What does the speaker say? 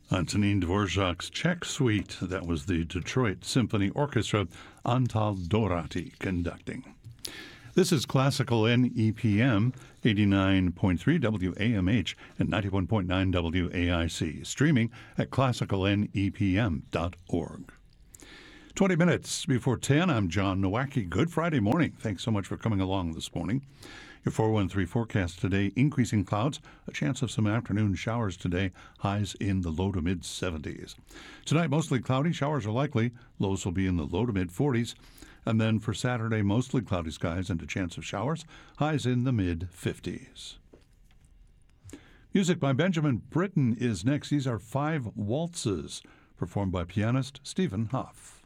Antonin Dvorak's Czech Suite. That was the Detroit Symphony Orchestra, Antal Dorati conducting. This is Classical NEPM, 89.3 WAMH and 91.9 WAIC, streaming at classicalnepm.org. 20 minutes before 10, I'm John Nowacki. Good Friday morning. Thanks so much for coming along this morning. Your 413 forecast today, increasing clouds, a chance of some afternoon showers today, highs in the low to mid-70s. Tonight, mostly cloudy, showers are likely, lows will be in the low to mid-40s. And then for Saturday, mostly cloudy skies and a chance of showers, highs in the mid-50s. Music by Benjamin Britten is next. These are 5 waltzes, performed by pianist Stephen Hough.